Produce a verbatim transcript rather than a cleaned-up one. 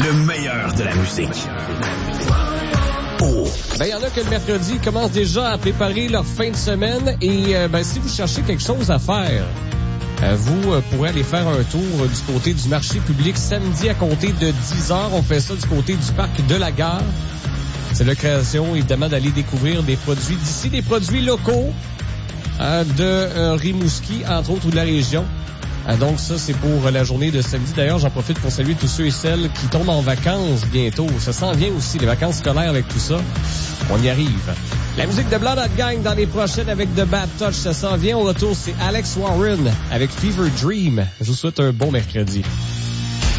Le meilleur de la musique. Oh. Ben, il y en a que le mercredi commencent déjà à préparer leur fin de semaine et euh, ben, si vous cherchez quelque chose à faire, euh, vous euh, pourrez aller faire un tour euh, du côté du marché public samedi à compter de dix heures. On fait ça du côté du parc de la Gare. C'est l'occasion, évidemment, d'aller découvrir des produits d'ici, des produits locaux euh, de euh, Rimouski, entre autres, ou de la région. Ah, donc ça, c'est pour la journée de samedi. D'ailleurs, j'en profite pour saluer tous ceux et celles qui tombent en vacances bientôt. Ça s'en vient aussi, les vacances scolaires avec tout ça. On y arrive. La musique de Blood Hot Gang dans les prochaines avec The Bad Touch, ça s'en vient. Au retour, c'est Alex Warren avec Fever Dream. Je vous souhaite un bon mercredi.